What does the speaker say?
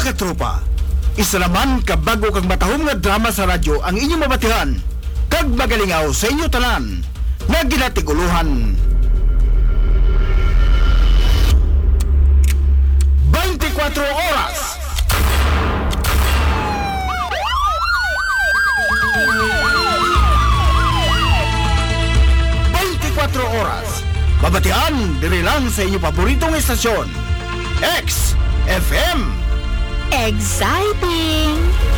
Mga katropa, isa naman kabago kag matahom nga drama sa radyo ang inyong mabatihan kag magalingaw sa inyo tanan nga ginatiguluhan. 24 oras. Oras. Babatian, diri lang sa inyong paboritong estasyon. X FM. Exciting!